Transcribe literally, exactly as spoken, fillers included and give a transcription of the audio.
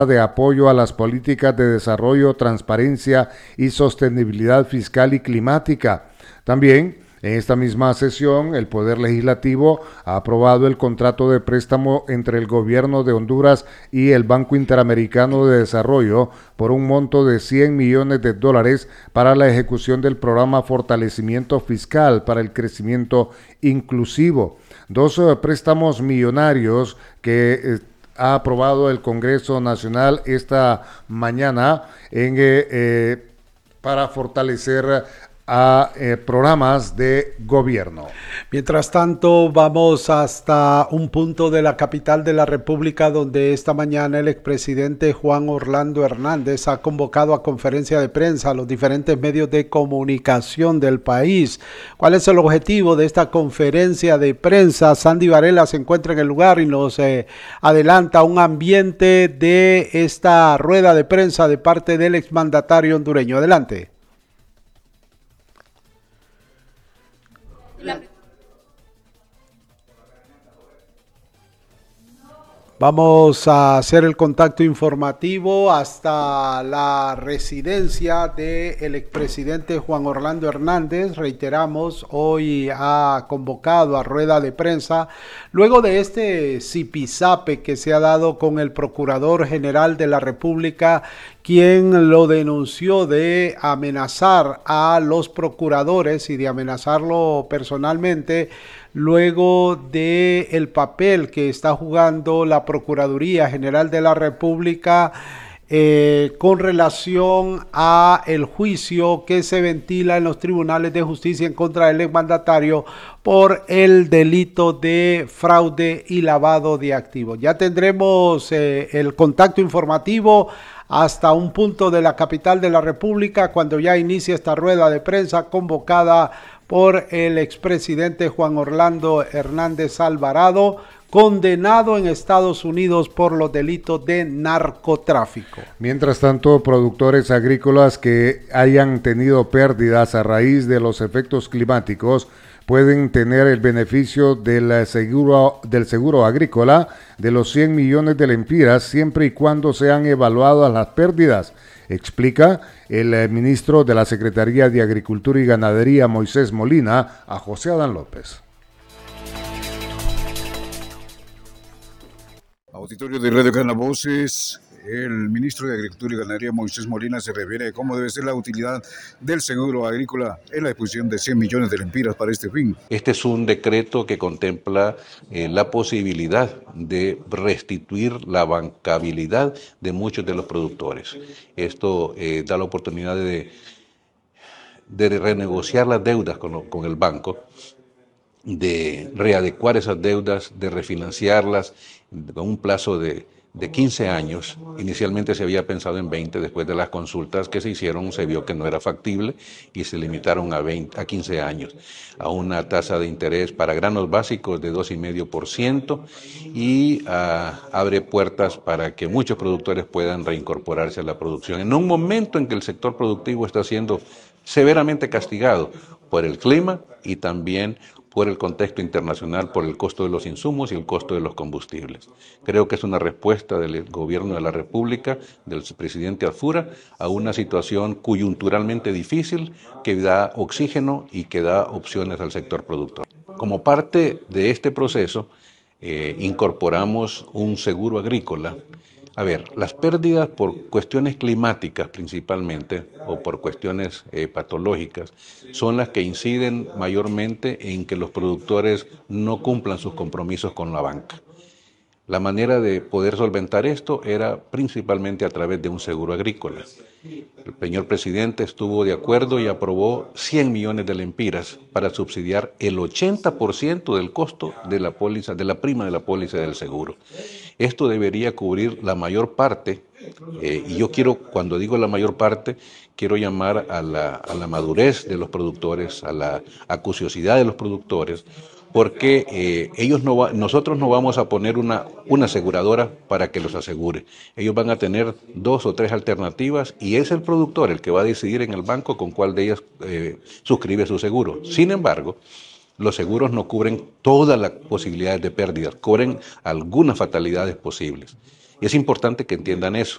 de apoyo a las políticas de desarrollo, transparencia y sostenibilidad fiscal y climática. También, en esta misma sesión, el Poder Legislativo ha aprobado el contrato de préstamo entre el Gobierno de Honduras y el Banco Interamericano de Desarrollo por un monto de cien millones de dólares para la ejecución del programa Fortalecimiento Fiscal para el Crecimiento Inclusivo. Dos uh, préstamos millonarios que eh, ha aprobado el Congreso Nacional esta mañana en, eh, eh, para fortalecer a eh, programas de gobierno. Mientras tanto, vamos hasta un punto de la capital de la República donde esta mañana el expresidente Juan Orlando Hernández ha convocado a conferencia de prensa a los diferentes medios de comunicación del país. ¿Cuál es el objetivo de esta conferencia de prensa? Sandy Varela se encuentra en el lugar y nos eh, adelanta un ambiente de esta rueda de prensa de parte del exmandatario hondureño. Adelante. Vamos a hacer el contacto informativo hasta la residencia del expresidente Juan Orlando Hernández. Reiteramos, hoy ha convocado a rueda de prensa luego de este zipizape que se ha dado con el Procurador General de la República, quien lo denunció de amenazar a los procuradores y de amenazarlo personalmente, luego de el papel que está jugando la Procuraduría General de la República eh, con relación a el juicio que se ventila en los tribunales de justicia en contra del exmandatario por el delito de fraude y lavado de activos. Ya tendremos eh, el contacto informativo hasta un punto de la capital de la República cuando ya inicia esta rueda de prensa convocada por el expresidente Juan Orlando Hernández Alvarado, condenado en Estados Unidos por los delitos de narcotráfico. Mientras tanto, productores agrícolas que hayan tenido pérdidas a raíz de los efectos climáticos pueden tener el beneficio del seguro, del seguro agrícola de los cien millones de lempiras siempre y cuando sean evaluadas las pérdidas, explica el ministro de la Secretaría de Agricultura y Ganadería, Moisés Molina, a José Adán López. Auditorio de Radio Canavoces, el ministro de Agricultura y Ganadería, Moisés Molina, se refiere a cómo debe ser la utilidad del seguro agrícola en la disposición de cien millones de lempiras para este fin. Este es un decreto que contempla eh, la posibilidad de restituir la bancabilidad de muchos de los productores. Esto eh, da la oportunidad de, de renegociar las deudas con, con el banco, de readecuar esas deudas, de refinanciarlas con un plazo de, de quince años. Inicialmente se había pensado en veinte, después de las consultas que se hicieron se vio que no era factible y se limitaron a, veinte, a quince años, a una tasa de interés para granos básicos de dos coma cinco por ciento y uh, abre puertas para que muchos productores puedan reincorporarse a la producción. En un momento en que el sector productivo está siendo severamente castigado por el clima y también por el contexto internacional, por el costo de los insumos y el costo de los combustibles. Creo que es una respuesta del gobierno de la República, del presidente Alfura, a una situación coyunturalmente difícil que da oxígeno y que da opciones al sector productor. Como parte de este proceso, eh, incorporamos un seguro agrícola. A ver, las pérdidas por cuestiones climáticas principalmente o por cuestiones eh, patológicas son las que inciden mayormente en que los productores no cumplan sus compromisos con la banca. La manera de poder solventar esto era principalmente a través de un seguro agrícola. El señor presidente estuvo de acuerdo y aprobó cien millones de lempiras para subsidiar el ochenta por ciento del costo de la póliza, de la prima de la póliza del seguro. Esto debería cubrir la mayor parte, eh, y yo quiero, cuando digo la mayor parte, quiero llamar a la, a la madurez de los productores, a la acuciosidad de los productores, porque eh, ellos no va, nosotros no vamos a poner una, una aseguradora para que los asegure. Ellos van a tener dos o tres alternativas y es el productor el que va a decidir en el banco con cuál de ellas eh, suscribe su seguro. Sin embargo, los seguros no cubren todas las posibilidades de pérdidas, cubren algunas fatalidades posibles. Y es importante que entiendan eso.